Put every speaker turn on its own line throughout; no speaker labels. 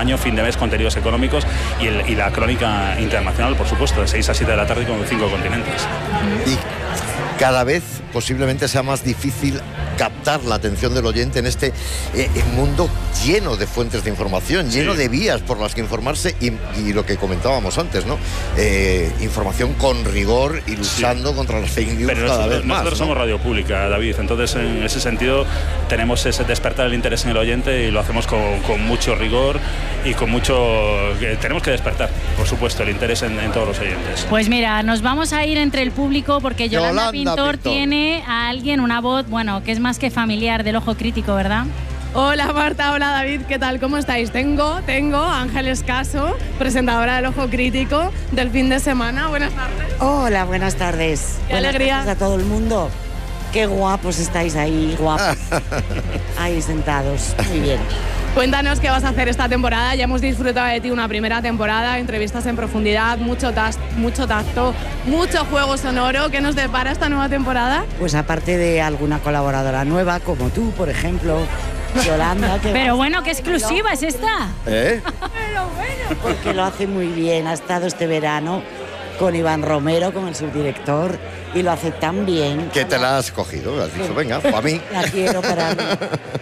año, fin de mes, contenidos económicos y la crónica internacional, por supuesto, de 6 a 7 de la tarde con 5 continentes.
Y cada vez posiblemente sea más difícil captar la atención del oyente en este mundo lleno de fuentes de información, lleno de vías por las que informarse y lo que comentábamos antes, ¿no? Información con rigor y luchando contra las fake news.
Pero
cada vez más,
nosotros somos radio pública, David, entonces en ese sentido tenemos ese despertar el interés en el oyente y lo hacemos con mucho rigor y con mucho... tenemos que despertar, por supuesto, el interés en todos los oyentes.
Pues mira, nos vamos a ir entre el público porque Yolanda Pintor tiene a alguien, una voz, bueno, que es más que familiar del Ojo Crítico, ¿verdad?
Hola Marta, hola David, ¿qué tal? ¿Cómo estáis? Tengo a Ángeles Caso, presentadora del Ojo Crítico del fin de semana. Buenas tardes.
Hola, buenas tardes.
Qué alegría.
Buenas tardes a todo el mundo. Qué guapos estáis ahí, guapos. Ahí sentados. Muy bien.
Cuéntanos qué vas a hacer esta temporada. Ya hemos disfrutado de ti una primera temporada, entrevistas en profundidad, mucho tacto, mucho juego sonoro. ¿Qué nos depara esta nueva temporada?
Pues aparte de alguna colaboradora nueva, como tú, por ejemplo, Yolanda.
Pero bueno, ¿qué exclusiva es esta?
Pero bueno. Porque lo hace muy bien. Ha estado este verano con Iván Romero, con el subdirector, y lo hace tan bien.
¿Qué te la has cogido? Has dicho, venga, para mí.
La quiero para mí.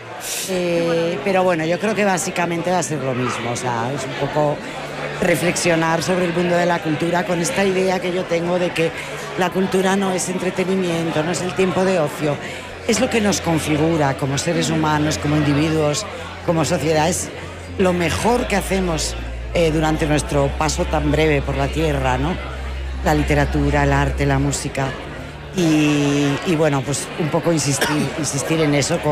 Pero bueno, yo creo que básicamente va a ser lo mismo. O sea, es un poco reflexionar sobre el mundo de la cultura con esta idea que yo tengo de que la cultura no es entretenimiento, no es el tiempo de ocio. Es lo que nos configura como seres humanos, como individuos, como sociedad. Es lo mejor que hacemos durante nuestro paso tan breve por la tierra, ¿no? La literatura, el arte, la música. Y bueno, pues un poco insistir en eso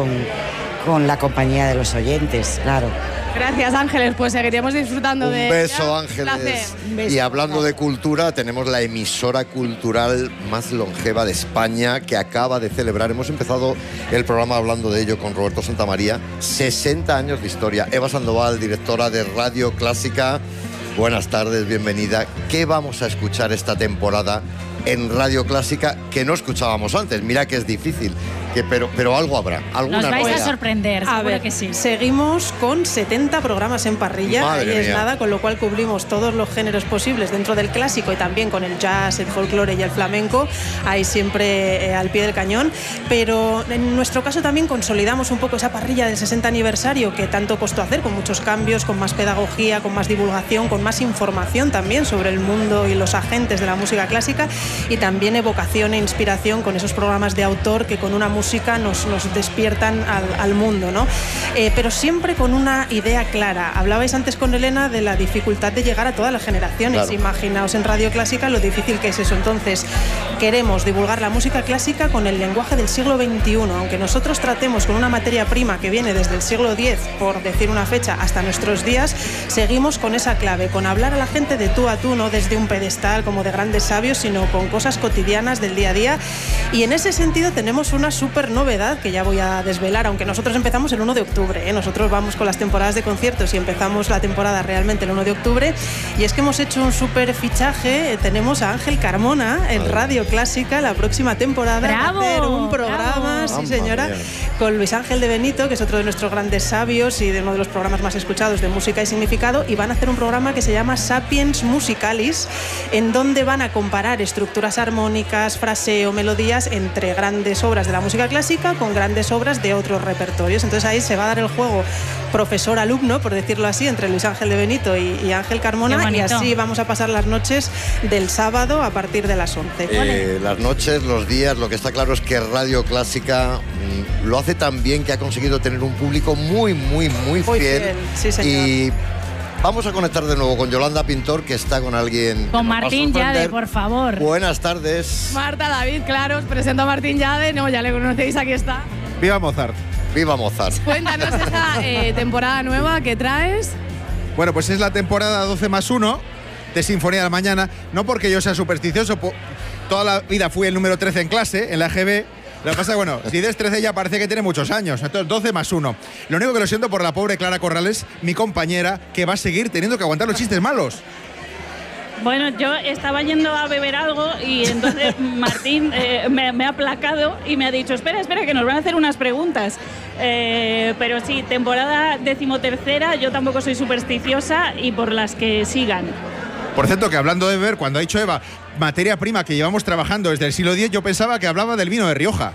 con la compañía de los oyentes, claro.
Gracias, Ángeles, pues seguiremos disfrutando de...
Un beso, Ángeles. Y hablando de cultura, tenemos la emisora cultural más longeva de España que acaba de celebrar. Hemos empezado el programa hablando de ello con Roberto Santamaría. 60 años de historia. Eva Sandoval, directora de Radio Clásica. Buenas tardes, bienvenida. ¿Qué vamos a escuchar esta temporada en Radio Clásica que no escuchábamos antes? Mira que es difícil, pero algo habrá.
Nos vais
novedad.
a sorprender, seguro
a ver,
que sí.
Seguimos con 70 programas en parrilla.
Madre
Ahí es
mía.
nada, con lo cual cubrimos todos los géneros posibles dentro del clásico y también con el jazz, el folclore y el flamenco, ahí siempre al pie del cañón. Pero en nuestro caso también consolidamos un poco esa parrilla del 60 aniversario que tanto costó hacer, con muchos cambios, con más pedagogía, con más divulgación, con más información también sobre el mundo y los agentes de la música clásica, y también evocación e inspiración con esos programas de autor que con una música nos despiertan al mundo, ¿no? Pero siempre con una idea clara. Hablabais antes con Elena de la dificultad de llegar a todas las generaciones.
Claro.
Imaginaos en Radio Clásica lo difícil que es eso. Entonces, queremos divulgar la música clásica con el lenguaje del siglo XXI. Aunque nosotros tratemos con una materia prima que viene desde el siglo X, por decir una fecha, hasta nuestros días, seguimos con esa clave, con hablar a la gente de tú a tú, no desde un pedestal como de grandes sabios, sino con cosas cotidianas del día a día. Y en ese sentido tenemos una súper novedad que ya voy a desvelar, aunque nosotros empezamos el 1 de octubre, ¿eh? Nosotros vamos con las temporadas de conciertos y empezamos la temporada realmente el 1 de octubre, y es que hemos hecho un súper fichaje. Tenemos a Ángel Carmona en Radio Clásica la próxima temporada.
¡Bravo!
Va a hacer un programa,
¡Bravo!
sí señora, con Luis Ángel de Benito, que es otro de nuestros grandes sabios y de uno de los programas más escuchados de música y significado, y van a hacer un programa que se llama Sapiens Musicalis, en donde van a comparar estructuras armónicas, fraseo, melodías entre grandes obras de la música clásica con grandes obras de otros repertorios. Entonces ahí se va a dar el juego profesor-alumno, por decirlo así, entre Luis Ángel de Benito y Ángel Carmona, y así vamos a pasar las noches del sábado a partir de las 11.
Las noches, los días, lo que está claro es que Radio Clásica lo hace tan bien que ha conseguido tener un público muy fiel.
Sí, señor.
Y vamos a conectar de nuevo con Yolanda Pintor, que está con alguien.
Con Martín Yade, por favor.
Buenas tardes.
Marta, David, claro, os presento a Martín Yade. No, ya le conocéis, aquí está.
¡Viva Mozart!
¡Viva Mozart!
Cuéntanos esta temporada nueva que traes.
Bueno, pues es la temporada 12+1 de Sinfonía de la Mañana. No porque yo sea supersticioso, toda la vida fui el número 13 en clase, en la EGB. Lo que pasa es que, bueno, si des 13 ya parece que tiene muchos años. Entonces, 12+1. Lo único que lo siento por la pobre Clara Corrales, mi compañera, que va a seguir teniendo que aguantar los chistes malos.
Bueno, yo estaba yendo a beber algo y entonces Martín me ha aplacado y me ha dicho, espera, que nos van a hacer unas preguntas. Pero sí, temporada 13ª, yo tampoco soy supersticiosa y por las que sigan.
Por cierto, que hablando de beber, cuando ha dicho Eva, materia prima que llevamos trabajando desde el siglo X, yo pensaba que hablaba del vino de Rioja.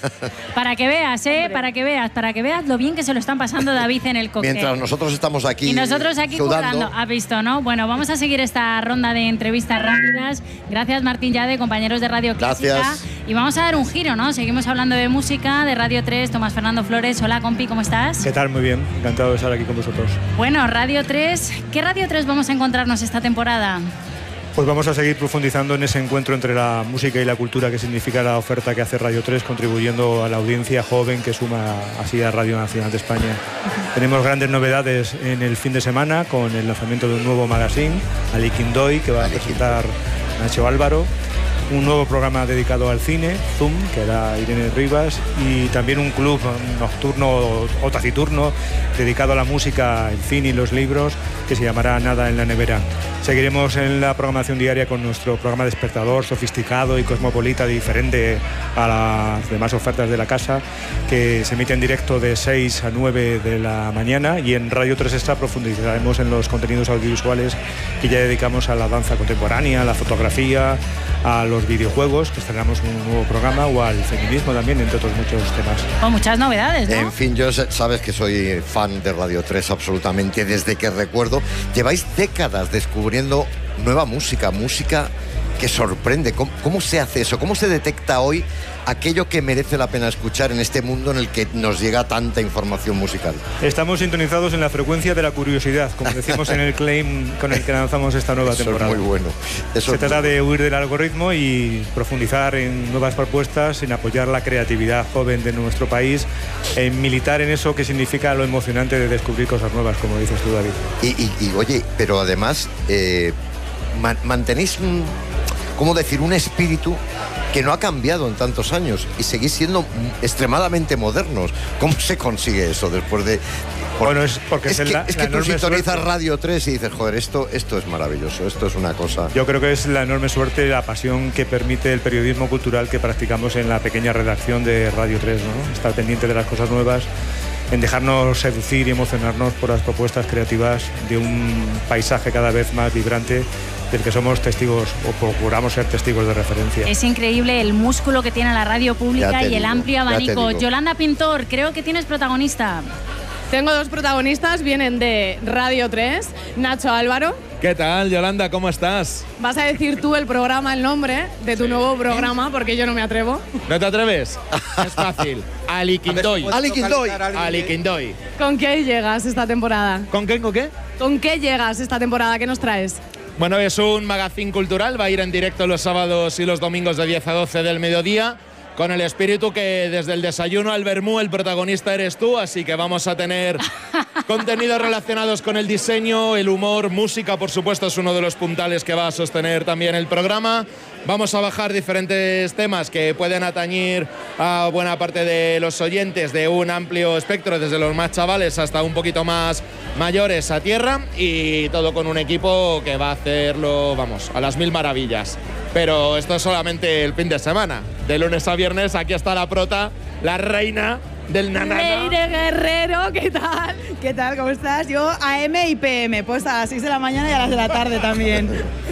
Para que veas, para que veas lo bien que se lo están pasando David en el cóctel.
Mientras nosotros estamos aquí.
Y nosotros aquí currando. ¿Has visto, no? Bueno, vamos a seguir esta ronda de entrevistas rápidas. Gracias, Martín Llade, compañeros de Radio Clásica.
Gracias.
Y vamos a dar un giro, ¿no? Seguimos hablando de música, de Radio 3, Tomás Fernando Flores. Hola, compi, ¿cómo estás?
¿Qué tal? Muy bien, encantado de estar aquí con vosotros.
Bueno, Radio 3, ¿qué Radio 3 vamos a encontrarnos esta temporada?
Pues vamos a seguir profundizando en ese encuentro entre la música y la cultura que significa la oferta que hace Radio 3, contribuyendo a la audiencia joven que suma así a Radio Nacional de España. Tenemos grandes novedades en el fin de semana con el lanzamiento de un nuevo magazine, Ali Quindoy, que va a presentar Nacho Álvaro. Un nuevo programa dedicado al cine, Zoom, que era Irene Rivas, y también un club nocturno o taciturno dedicado a la música, el cine y los libros, que se llamará Nada en la nevera. Seguiremos en la programación diaria con nuestro programa despertador, sofisticado y cosmopolita, diferente a las demás ofertas de la casa, que se emite en directo de 6 a 9 de la mañana, y en Radio 3 Extra profundizaremos en los contenidos audiovisuales que ya dedicamos a la danza contemporánea, a la fotografía, a los videojuegos, que estrenamos un nuevo programa, o al feminismo también, entre otros muchos temas.
Con muchas novedades, ¿no?
En fin, yo sabes que soy fan de Radio 3 absolutamente desde que recuerdo. Lleváis décadas descubriendo nueva música que sorprende. ¿Cómo se hace eso? ¿Cómo se detecta hoy aquello que merece la pena escuchar en este mundo en el que nos llega tanta información musical?
Estamos sintonizados en la frecuencia de la curiosidad, como decimos en el claim con el que lanzamos esta nueva temporada.
Es muy bueno.
Se trata de huir del algoritmo y profundizar en nuevas propuestas, en apoyar la creatividad joven de nuestro país, en militar en eso que significa lo emocionante de descubrir cosas nuevas, como dices tú, David.
Y oye, pero además mantenéis un espíritu que no ha cambiado en tantos años y seguís siendo extremadamente modernos. ¿Cómo se consigue eso después de...?
Bueno, es porque
es que tú sintonizas Radio 3 y dices, joder, esto es maravilloso, esto es una cosa...
Yo creo que es la enorme suerte, la pasión que permite el periodismo cultural que practicamos en la pequeña redacción de Radio 3, ¿no? Estar pendiente de las cosas nuevas, en dejarnos seducir y emocionarnos por las propuestas creativas de un paisaje cada vez más vibrante del que somos testigos o procuramos ser testigos de referencia.
Es increíble el músculo que tiene la radio pública y el amplio abanico. Yolanda Pintor, creo que tienes protagonista.
Tengo dos protagonistas, vienen de Radio 3, Nacho Álvaro.
¿Qué tal, Yolanda? ¿Cómo estás?
Vas a decir tú el programa, el nombre de tu nuevo programa, porque yo no me atrevo.
¿No te atreves? Es fácil. Ali Quindoy.
Ali Quindoy.
Ali Quindoy.
¿Con qué llegas esta temporada?
¿Con qué? ¿Con qué?
¿Con qué llegas esta temporada? ¿Qué nos traes?
Bueno, es un magazine cultural, va a ir en directo los sábados y los domingos de 10 a 12 del mediodía, con el espíritu que desde el desayuno al vermú el protagonista eres tú, así que vamos a tener contenidos relacionados con el diseño, el humor, música, por supuesto, es uno de los puntales que va a sostener también el programa. Vamos a bajar diferentes temas que pueden atañir a buena parte de los oyentes de un amplio espectro, desde los más chavales hasta un poquito más mayores a tierra, y todo con un equipo que va a hacerlo, vamos, a las mil maravillas. Pero esto es solamente el fin de semana. De lunes a viernes aquí está la prota, la reina del nanana.
Leire Guerrero, ¿qué tal? ¿Qué tal? ¿Cómo estás? Yo AM y PM, pues a las 6 de la mañana y a las de la tarde también.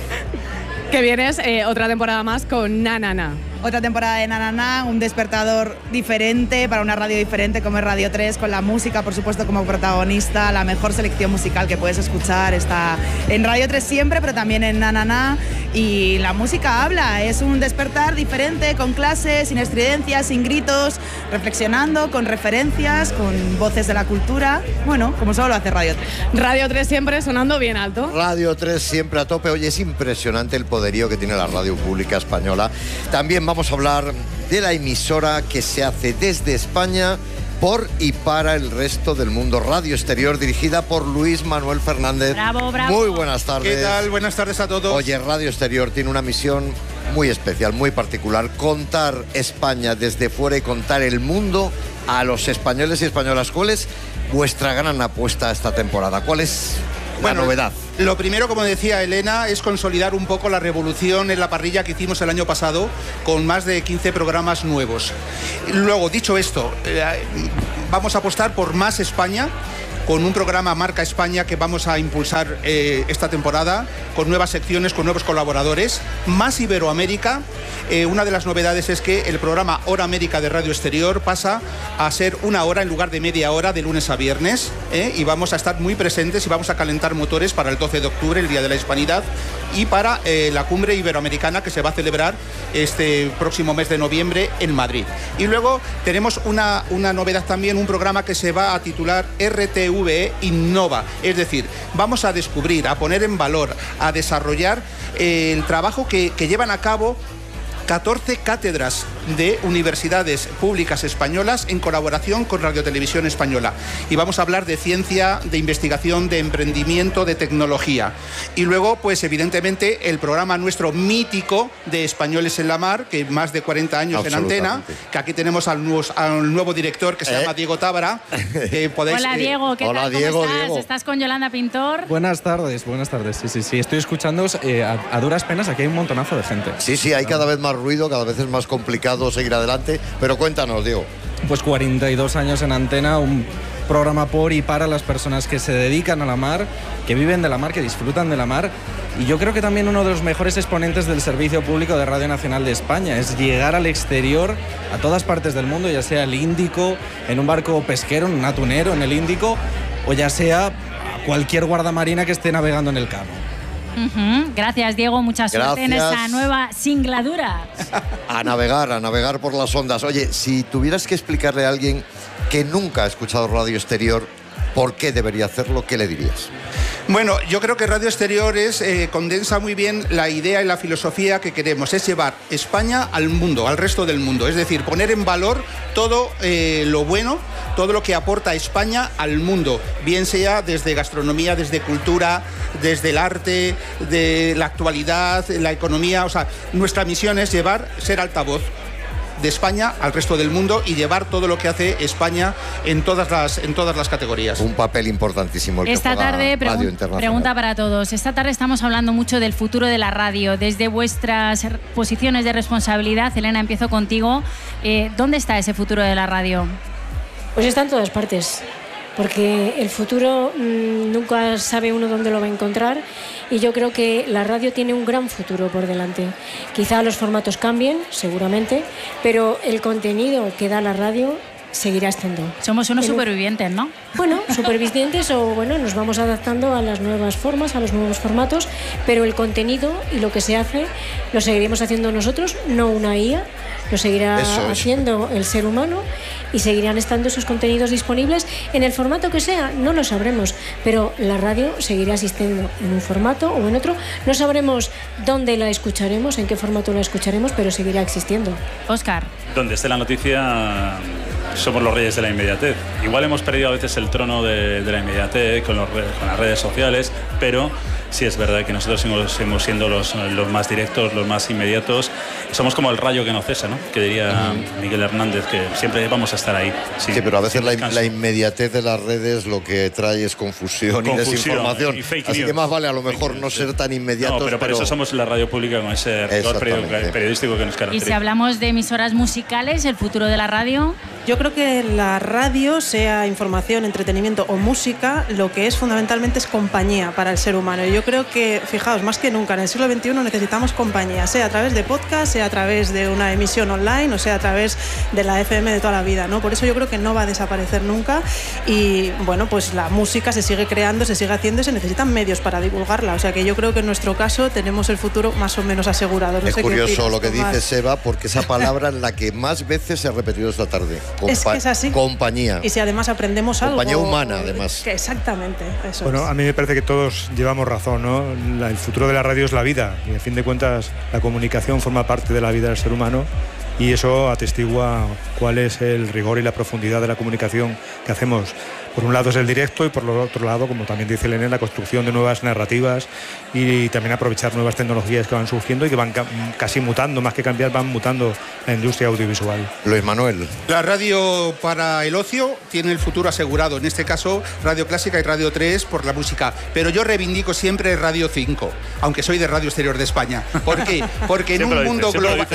Que vienes otra temporada más con Nanana.
Otra temporada de Nanana, un despertador diferente para una radio diferente como es Radio 3, con la música, por supuesto, como protagonista. La mejor selección musical que puedes escuchar está en Radio 3 siempre, pero también en Nanana. Y la música habla, es un despertar diferente, con clases, sin estridencias, sin gritos, reflexionando, con referencias, con voces de la cultura. Bueno, como solo lo hace Radio 3.
Radio 3 siempre sonando bien alto.
Radio 3 siempre a tope. Oye, es impresionante el poderío que tiene la radio pública española. También vamos a hablar de la emisora que se hace desde España por y para el resto del mundo. Radio Exterior, dirigida por Luis Manuel Fernández.
Bravo, bravo.
Muy buenas tardes.
¿Qué tal? Buenas tardes a todos.
Oye, Radio Exterior tiene una misión muy especial, muy particular. Contar España desde fuera y contar el mundo a los españoles y españolas. ¿Cuál es vuestra gran apuesta esta temporada? ¿Cuál es la novedad.
Lo primero, como decía Elena, es consolidar un poco la revolución en la parrilla que hicimos el año pasado con más de 15 programas nuevos. Luego, dicho esto, vamos a apostar por más España, con un programa Marca España que vamos a impulsar esta temporada, con nuevas secciones, con nuevos colaboradores, más Iberoamérica. Una de las novedades es que el programa Hora América de Radio Exterior pasa a ser 1 hora en lugar de media hora de lunes a viernes, y vamos a estar muy presentes y vamos a calentar motores para el 12 de octubre, el Día de la Hispanidad, y para la Cumbre Iberoamericana que se va a celebrar este próximo mes de noviembre en Madrid. Y luego tenemos una novedad también, un programa que se va a titular RTVE Innova, es decir, vamos a descubrir, a poner en valor, a desarrollar el trabajo que llevan a cabo 14 cátedras de universidades públicas españolas en colaboración con Radio Televisión Española. Y vamos a hablar de ciencia, de investigación, de emprendimiento, de tecnología. Y luego, pues evidentemente, el programa nuestro mítico de Españoles en la Mar, que más de 40 años en antena, que aquí tenemos al nuevo director que se llama Diego Tábara.
Hola Diego, ¿qué tal? ¿Cómo estás? ¿Estás con Yolanda Pintor?
Buenas tardes. Sí, estoy escuchándoos a duras penas, aquí hay un montonazo de gente.
Sí, hay cada vez más ruido, cada vez es más complicado seguir adelante, pero cuéntanos, Diego.
Pues 42 años en antena, un programa por y para las personas que se dedican a la mar, que viven de la mar, que disfrutan de la mar, y yo creo que también uno de los mejores exponentes del servicio público de Radio Nacional de España es llegar al exterior, a todas partes del mundo, ya sea el Índico, en un barco pesquero, en un atunero en el Índico, o ya sea a cualquier guardamarina que esté navegando en el Cabo.
Gracias, Diego, mucha suerte en esta nueva singladura.
A navegar por las ondas. Oye, si tuvieras que explicarle a alguien que nunca ha escuchado Radio Exterior por qué debería hacerlo, ¿qué le dirías?
Bueno, yo creo que Radio Exterior condensa muy bien la idea y la filosofía que queremos, es llevar España al mundo, al resto del mundo, es decir, poner en valor todo lo bueno, todo lo que aporta España al mundo, bien sea desde gastronomía, desde cultura, desde el arte, de la actualidad, la economía. O sea, nuestra misión es ser altavoz de España al resto del mundo y llevar todo lo que hace España en todas las categorías.
Un papel importantísimo el
esta
que juega
tarde,
Radio Internacional.
Pregunta para todos. Esta tarde estamos hablando mucho del futuro de la radio. Desde vuestras posiciones de responsabilidad, Elena, empiezo contigo. ¿Dónde está ese futuro de la radio?
Pues está en todas partes, porque el futuro nunca sabe uno dónde lo va a encontrar, y yo creo que la radio tiene un gran futuro por delante. Quizá los formatos cambien, seguramente, pero el contenido que da la radio seguirá estando.
Somos unos supervivientes, ¿no?
Bueno, supervivientes nos vamos adaptando a las nuevas formas, a los nuevos formatos, pero el contenido y lo que se hace lo seguiremos haciendo nosotros, no una IA, lo seguirá haciendo el ser humano, y seguirán estando esos contenidos disponibles en el formato que sea, no lo sabremos, pero la radio seguirá existiendo en un formato o en otro. No sabremos dónde la escucharemos, en qué formato la escucharemos, pero seguirá existiendo.
Óscar.
Donde esté la noticia, somos los reyes de la inmediatez. Igual hemos perdido a veces el trono de la inmediatez con las redes sociales, pero sí es verdad que nosotros seguimos siendo los más directos, los más inmediatos. Somos como el rayo que no cesa, ¿no? Que diría Miguel Hernández, que siempre vamos a estar ahí.
Sí, pero a veces la inmediatez de las redes lo que trae es confusión y desinformación. Y fake news. Así que más vale a lo mejor no ser tan inmediatos.
No, pero por eso somos la radio pública con ese rigor periodístico que nos caracteriza.
Y si hablamos de emisoras musicales, el futuro de la radio.
Yo creo que la radio, sea información, entretenimiento o música, lo que es fundamentalmente es compañía para el ser humano. Y yo creo que, fijaos, más que nunca en el siglo XXI necesitamos compañía, sea a través de podcast, sea a través de una emisión online, o sea a través de la FM de toda la vida, ¿no? Por eso yo creo que no va a desaparecer nunca, y bueno, pues la música se sigue creando, se sigue haciendo, y se necesitan medios para divulgarla. O sea que yo creo que en nuestro caso tenemos el futuro más o menos asegurado. No
es curioso lo que dice Seba, porque esa palabra es la que más veces se ha repetido esta tarde.
Es que es así.
Compañía.
Y si además aprendemos algo.
Compañía humana, además.
Que exactamente. Eso
bueno, a mí me parece que todos llevamos razón, ¿no? El futuro de la radio es la vida, y a fin de cuentas la comunicación forma parte de la vida del ser humano, y eso atestigua cuál es el rigor y la profundidad de la comunicación que hacemos. Por un lado es el directo y por el otro lado, como también dice Elena, la construcción de nuevas narrativas y también aprovechar nuevas tecnologías que van surgiendo y que van casi mutando, más que cambiar, van mutando la industria audiovisual.
Luis Manuel.
La radio para el ocio tiene el futuro asegurado, en este caso Radio Clásica y Radio 3 por la música, pero yo reivindico siempre Radio 5, aunque soy de Radio Exterior de España. ¿Por qué? Porque en un mundo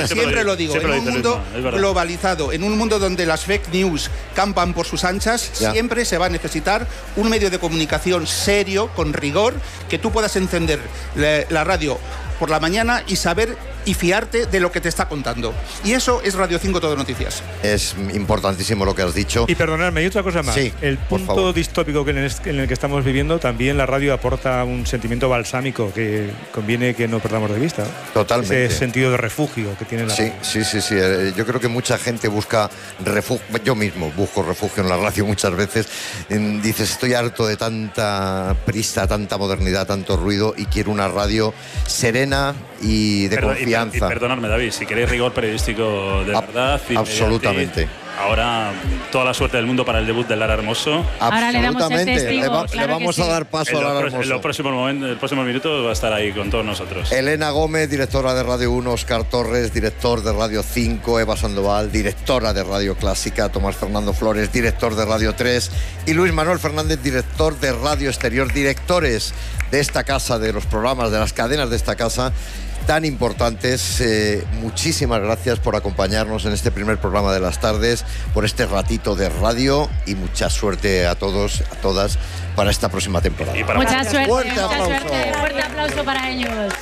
globalizado, en un mundo donde las fake news campan por sus anchas, siempre se va a necesitar un medio de comunicación serio, con rigor, que tú puedas encender la radio por la mañana y saber y fiarte de lo que te está contando. Y eso es Radio 5 Todo Noticias.
Es importantísimo lo que has dicho.
Y perdonadme, hay otra cosa más.
Sí,
el punto distópico en el que estamos viviendo, también la radio aporta un sentimiento balsámico que conviene que no perdamos de vista.
Totalmente.
Ese sentido de refugio que tiene la radio.
Sí. Yo creo que mucha gente busca refugio. Yo mismo busco refugio en la radio muchas veces. Dices, estoy harto de tanta prisa, tanta modernidad, tanto ruido y quiero una radio serena y de confianza.
Y perdonadme, David, si queréis rigor periodístico de verdad.
Absolutamente.
Ahora toda la suerte del mundo para el debut de Lara Hermoso.
Ahora le damos el testigo,
le vamos a dar paso a Lara Hermoso.
En los próximos minutos va a estar ahí con todos nosotros.
Elena Gómez, directora de Radio 1, Óscar Torres, director de Radio 5, Eva Sandoval, directora de Radio Clásica, Tomás Fernando Flores, director de Radio 3 y Luis Manuel Fernández, director de Radio Exterior, directores de esta casa, de los programas, de las cadenas de esta casa tan importantes. Muchísimas gracias por acompañarnos en este primer programa de las tardes, por este ratito de radio y mucha suerte a todos, a todas para esta próxima temporada.
Mucha suerte, fuerte aplauso para ellos.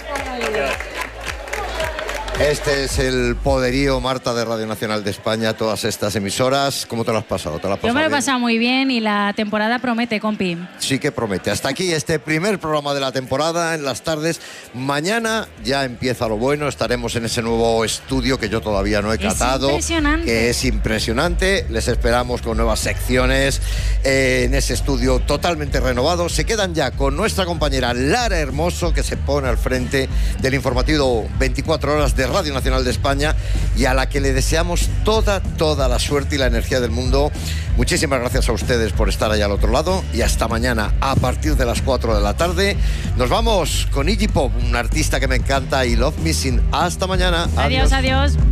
Este es el poderío, Marta, de Radio Nacional de España, todas estas emisoras. ¿Cómo te lo has pasado?
Yo me lo he pasado muy bien y la temporada promete, compi.
Sí que promete. Hasta aquí este primer programa de la temporada en las tardes. Mañana ya empieza lo bueno. Estaremos en ese nuevo estudio que yo todavía no he catado. Que es impresionante. Les esperamos con nuevas secciones en ese estudio totalmente renovado. Se quedan ya con nuestra compañera Lara Hermoso, que se pone al frente del informativo 24 horas de Radio Nacional de España y a la que le deseamos toda la suerte y la energía del mundo. Muchísimas gracias a ustedes por estar allá al otro lado y hasta mañana a partir de las 4 de la tarde. Nos vamos con Iggy Pop, un artista que me encanta, y Love Missing. Hasta mañana.
Adiós.